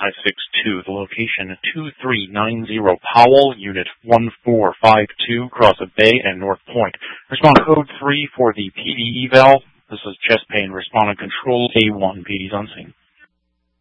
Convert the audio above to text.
562. The location 2390 Powell, Unit 1452, Crossett Bay and North Point. Respond code 3 for the PD eval. This is chest pain. Respond and control A1. PD's on scene.